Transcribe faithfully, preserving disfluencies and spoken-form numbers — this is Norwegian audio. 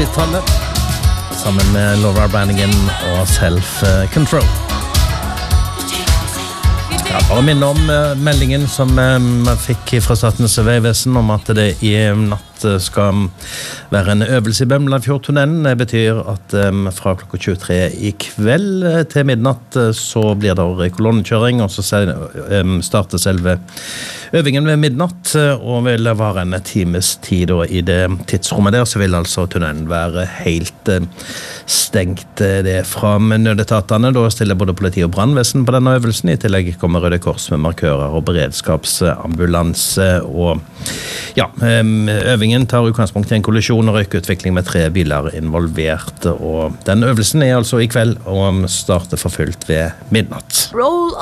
Sammen med Laura Branigan og Self Control. Ja, bare minne om uh, meldingen som vi uh, fikk fra Statens vegvesen om at det i natt skal være en øvelse i Bømlafjordtunnelen. Det betyr at um, fra klokka tjuetre i kveld til midnatt så blir det kolonnekjøring, og så um, starter selve øvingen ved midnatt, og vil det være en times tid da, i det tidsrommet der, så vil altså tunnelen være helt uh, stengt. Det er fra nødetatene, da stiller både politi og brannvesen på denne øvelsen. I tillegg kommer Røde Kors med markører og beredskapsambulanse, og ja, um, øvingen tar utgangspunkt i en kollisjon og røykutvikling med tre biler involvert, og den øvelsen er altså i kveld og starter for fullt ved midnatt.